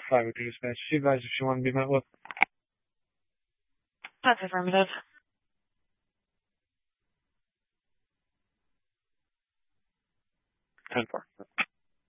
5 to dispatch. She advised if she wanted to be met with. That's affirmative. 10-4.